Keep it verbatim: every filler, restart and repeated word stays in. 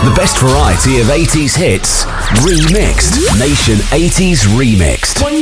The best variety of eighties hits, remixed. Nation eighties Remixed.